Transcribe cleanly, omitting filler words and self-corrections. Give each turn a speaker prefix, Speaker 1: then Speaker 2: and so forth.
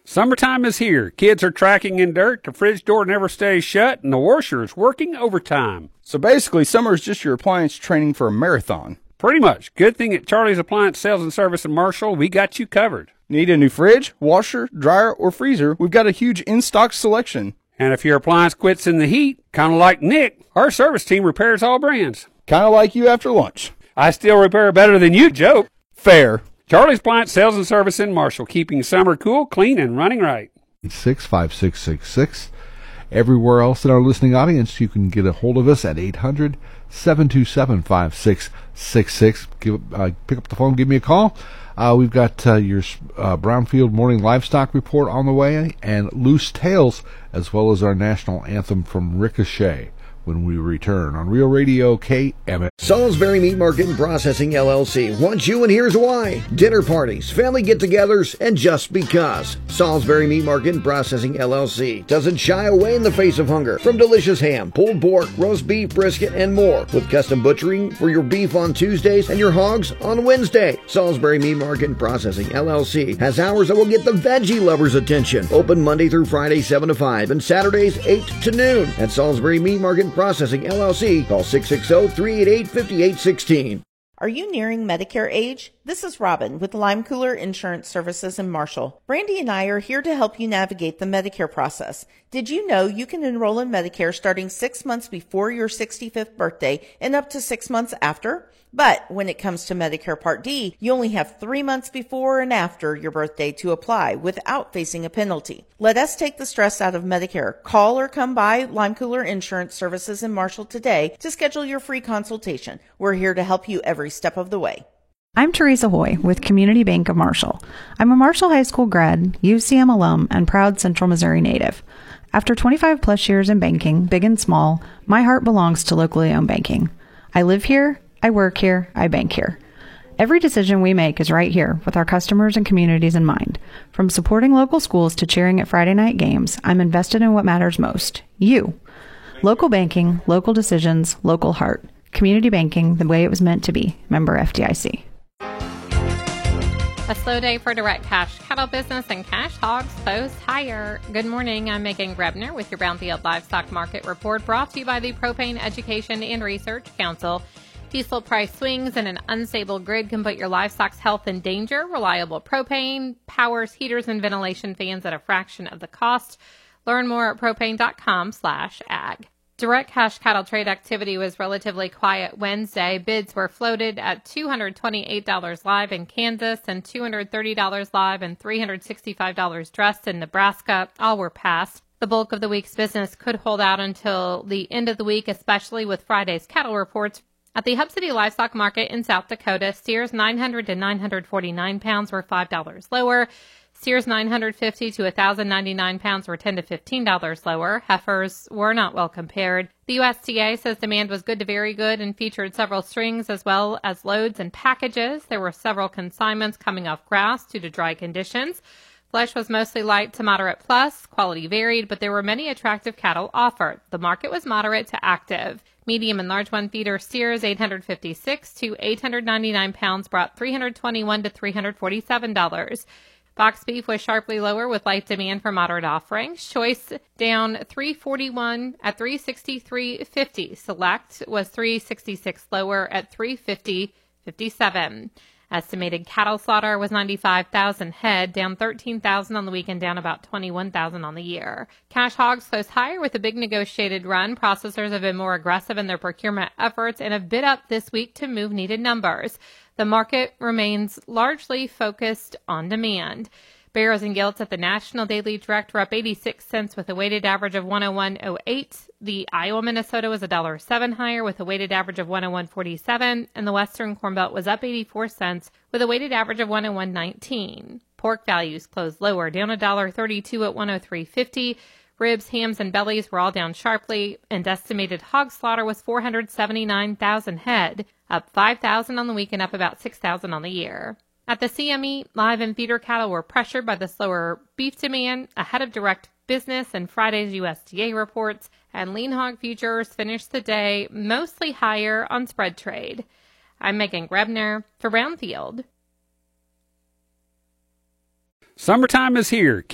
Speaker 1: Summertime is here. Kids are tracking in dirt, the fridge door never stays shut, and the washer is working overtime.
Speaker 2: So basically, summer is just your appliance training for a marathon.
Speaker 1: Pretty much. Good thing at Charlie's Appliance Sales and Service in Marshall, we got you covered.
Speaker 2: Need a new fridge, washer, dryer, or freezer? We've got a huge in-stock selection.
Speaker 1: And if your appliance quits in the heat, kind of like Nick, our service team repairs all brands.
Speaker 2: Kind of like you after lunch.
Speaker 1: I still repair better than you, Joe.
Speaker 2: Fair.
Speaker 1: Charlie's Appliance Sales and Service in Marshall, keeping summer cool, clean, and running right.
Speaker 3: 65666. Everywhere else in our listening audience, you can get a hold of us at 800-727-5666. Pick up the phone, give me a call. We've got your Brownfield Morning Livestock Report on the way, and Loose Tales, as well as our national anthem from Ricochet, when we return on Real Radio KMS.
Speaker 4: Salisbury Meat Market and Processing LLC wants you, and here's why. Dinner parties, family get-togethers, and just because. Salisbury Meat Market and Processing LLC doesn't shy away in the face of hunger from delicious ham, pulled pork, roast beef, brisket, and more, with custom butchering for your beef on Tuesdays and your hogs on Wednesday. Salisbury Meat Market and Processing LLC has hours that will get the veggie lovers' attention. Open Monday through Friday 7 to 5 and Saturdays 8 to noon. At Salisbury Meat Market and Processing LLC, call 660-388-5816.
Speaker 5: Are you nearing Medicare age? This is Robin with Lime Cooler Insurance Services in Marshall. Brandy and I are here to help you navigate the Medicare process. Did you know you can enroll in Medicare starting 6 months before your 65th birthday and up to 6 months after? But when it comes to Medicare Part D, you only have 3 months before and after your birthday to apply without facing a penalty. Let us take the stress out of Medicare. Call or come by Lime Cooler Insurance Services in Marshall today to schedule your free consultation. We're here to help you every step of the way.
Speaker 6: I'm Teresa Hoy with Community Bank of Marshall. I'm a Marshall High School grad, UCM alum, and proud Central Missouri native. After 25 plus years in banking, big and small, my heart belongs to locally owned banking. I live here, I work here, I bank here. Every decision we make is right here with our customers and communities in mind. From supporting local schools to cheering at Friday night games, I'm invested in what matters most, you. Local banking, local decisions, local heart. Community banking the way it was meant to be. Member FDIC.
Speaker 7: A slow day for direct cash cattle business, and cash hogs closed higher. Good morning, I'm Megan Grebner with your Brownfield Livestock Market Report, brought to you by the Propane Education and Research Council. Diesel price swings and an unstable grid can put your livestock's health in danger. Reliable propane powers heaters and ventilation fans at a fraction of the cost. Learn more at propane.com/ag. Direct cash cattle trade activity was relatively quiet Wednesday. Bids were floated at $228 live in Kansas and $230 live and $365 dressed in Nebraska. All were passed. The bulk of the week's business could hold out until the end of the week, especially with Friday's cattle reports. At the Hub City Livestock Market in South Dakota, steers 900 to 949 pounds were $5 lower. Steers 950 to 1,099 pounds were $10 to $15 lower. Heifers were not well compared. The USDA says demand was good to very good and featured several strings as well as loads and packages. There were several consignments coming off grass due to dry conditions. Flesh was mostly light to moderate plus. Quality varied, but there were many attractive cattle offered. The market was moderate to active. Medium and large one feeder steers 856 to 899 pounds brought $321 to $347. Box beef was sharply lower with light demand for moderate offerings. Choice down $341 at $363.50. Select was $366 lower at $350.57. Estimated cattle slaughter was 95,000 head, down 13,000 on the week and down about 21,000 on the year. Cash hogs closed higher with a big negotiated run. Processors have been more aggressive in their procurement efforts and have bid up this week to move needed numbers. The market remains largely focused on demand. Barrows and gilts at the National Daily Direct were up 86 cents with a weighted average of 101.08. The Iowa Minnesota was $1.07 higher with a weighted average of 101.47, and the Western Corn Belt was up 84 cents with a weighted average of 101.19. Pork values closed lower, down $1.32 at 103.50. Ribs, hams, and bellies were all down sharply, and estimated hog slaughter was 479,000 head, up 5,000 on the week and up about 6,000 on the year. At the CME, live and feeder cattle were pressured by the slower beef demand ahead of direct business and Friday's USDA reports, and lean hog futures finished the day mostly higher on spread trade. I'm Megan Grebner for Brownfield.
Speaker 1: Summertime is here.